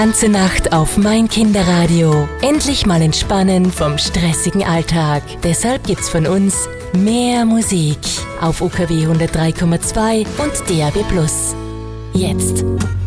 Ganze Nacht auf mein Kinderradio. Endlich mal entspannen vom stressigen Alltag. Deshalb gibt's von uns mehr Musik auf UKW 103,2 und DAB+. Jetzt.